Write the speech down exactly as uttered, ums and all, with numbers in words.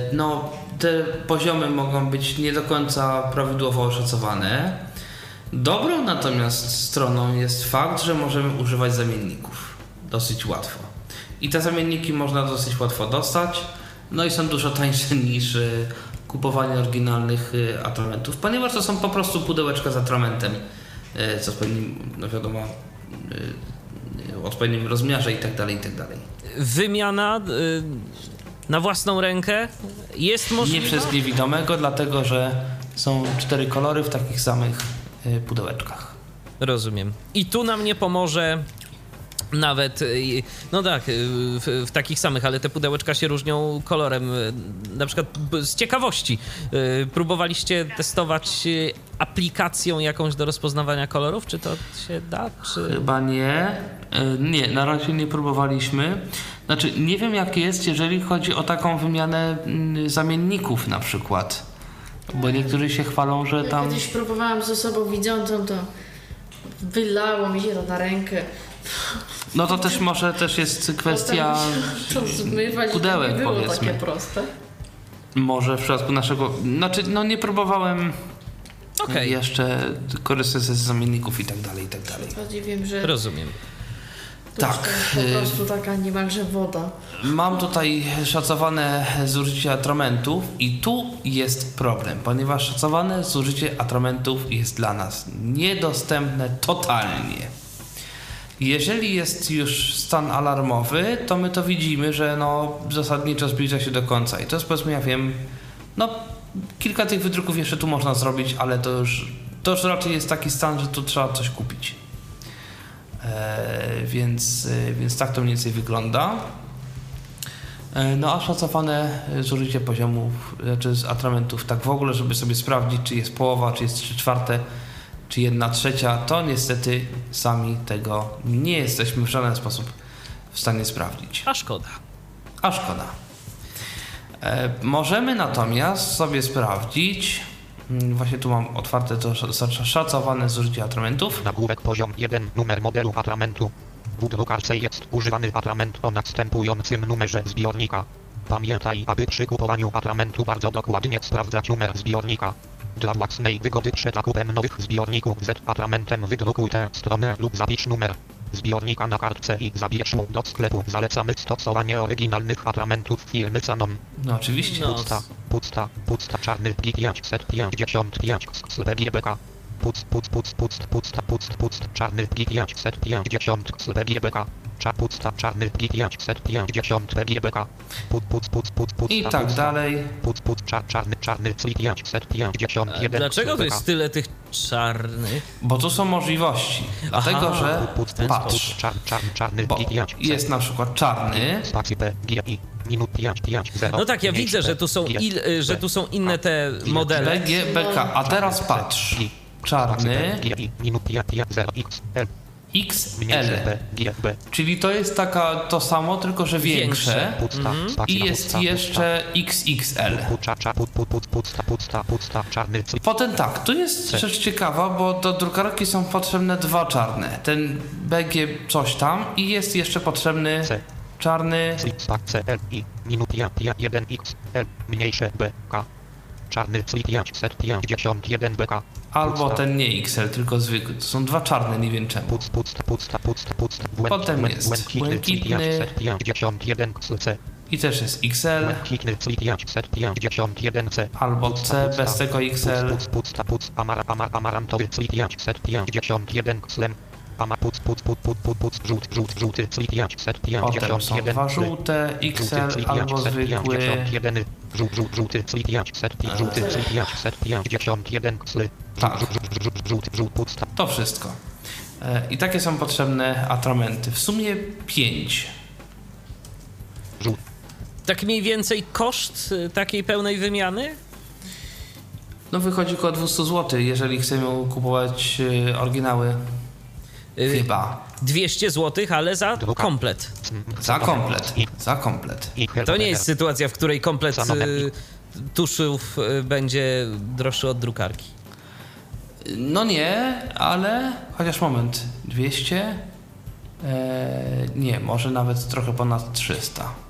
No, te poziomy mogą być nie do końca prawidłowo oszacowane. Dobrą natomiast stroną jest fakt, że możemy używać zamienników dosyć łatwo. I te zamienniki można dosyć łatwo dostać, no i są dużo tańsze niż kupowanie oryginalnych atramentów, ponieważ to są po prostu pudełeczka z atramentem, co w pewnym, no wiadomo, odpowiednim rozmiarze i tak dalej, i tak dalej. Wymiana na własną rękę jest możliwa? Nie przez niewidomego, dlatego że są cztery kolory w takich samych pudełeczkach. Rozumiem. I tu nam nie pomoże nawet, no tak, w, w takich samych, ale te pudełeczka się różnią kolorem. Na przykład z ciekawości, próbowaliście testować aplikacją jakąś do rozpoznawania kolorów? Czy to się da? Czy... Chyba nie. Nie, na razie nie próbowaliśmy. Znaczy, nie wiem jak jest, jeżeli chodzi o taką wymianę zamienników na przykład. Bo niektórzy się chwalą, że tam... Ja kiedyś próbowałam z osobą widzącą, to wylało mi się to na rękę. No to też może też jest kwestia to zmywać, pudełek, nie było powiedzmy. takie proste. Może w przypadku naszego... Znaczy, no nie próbowałem okay. jeszcze korzystać ze zamienników i tak dalej, i tak dalej. Bardziej wiem, że... Rozumiem. To tak. Po prostu taka niemalże woda. Mam tutaj szacowane zużycie atramentów i tu jest problem, ponieważ szacowane zużycie atramentów jest dla nas niedostępne totalnie. Jeżeli jest już stan alarmowy, to my to widzimy, że no zasadniczo zbliża się do końca i to jest, powiedzmy, ja wiem, no kilka tych wydruków jeszcze tu można zrobić, ale to już, to już raczej jest taki stan, że tu trzeba coś kupić. E, więc, e, więc tak to mniej więcej wygląda. E, no a szacowane zużycie poziomów, czy z atramentów tak w ogóle, żeby sobie sprawdzić, czy jest połowa, czy jest trzy czwarte, czy jedna trzecia, to niestety sami tego nie jesteśmy w żaden sposób w stanie sprawdzić. A szkoda. A szkoda. E, możemy natomiast sobie sprawdzić, właśnie tu mam otwarte to szacowane zużycie atramentów. Nagłówek poziom jeden, numer modelu atramentu. W drukarce jest używany atrament o następującym numerze zbiornika. Pamiętaj, aby przy kupowaniu atramentu bardzo dokładnie sprawdzać numer zbiornika. Dla własnej wygody przed zakupem nowych zbiorników z atramentem wydrukuj tę stronę lub zapisz numer zbiornika na kartce i zabierz mu do sklepu. Zalecamy stosowanie oryginalnych atramentów firmy Canon. No oczywiście. No. Pusta, pusta, pusta, czarny G pięćset pięćdziesiąt pięć z B G B K. Puc, puc, puc, puc, pusta, puc, puc, czarny G pięćset pięćdziesiąt z B G B K. Cza, pusta, czarny G pięćset pięćdziesiąt B G B K. Puc, puc, puc, puc, puc, i tak dalej. Puc, puc, cza, czarny, czarny C pięćset pięćdziesiąt jeden. Dlaczego to jest tyle tych czarnych? Bo tu są możliwości. Dlatego, Aha, że puc, puc, patrz, czarny, czarny, czarny bo jest na przykład czarny. Spacji B, G, I, minut pięć, pięć, zero. No tak, ja widzę, że tu są, il, że tu są inne te modele. B G B K, a teraz patrz. Czarny X L, czyli to jest taka to samo, tylko że większe, większe. I jest jeszcze X X L. Potem tak, tu jest rzecz ciekawa, bo do drukarki są potrzebne dwa czarne, ten B G coś tam i jest jeszcze potrzebny czarny jeden X L mniejsze B K. Czarny C pięćset pięćdziesiąt jeden B K. Albo ten nie X L, tylko zwykły. To są dwa czarne, nie wiem czemu. Puc, puc, puc, puc, puc, potem jest błękitny pięćdziesiąt jeden C. I też jest X L. Błękitny C pięćset pięćdziesiąt jeden C. Albo C bez tego X L. Puc, puc, puc, amar, amar, amarantowy C pięćset pięćdziesiąt jeden Xlem. Amar, puc, puc, puc, puc, puc, puc, żółt, żółt, żółty C pięćset pięćdziesiąt jeden. Potem są dwa żółte X L albo zwykły. Żółt, żółt, żółty C pięćset, żółty C pięćset pięćdziesiąt jeden Xly. Tak. Żółty, żółt, puc. To wszystko. I takie są potrzebne atramenty. W sumie pięć. Tak mniej więcej koszt takiej pełnej wymiany? No wychodzi około dwieście złotych, jeżeli chcemy kupować oryginały. Chyba. dwieście złotych, ale za komplet. Za komplet. Za komplet. To nie jest sytuacja, w której komplet tuszów będzie droższy od drukarki. No nie, ale... Chociaż moment. dwieście? Eee, nie, może nawet trochę ponad trzysta.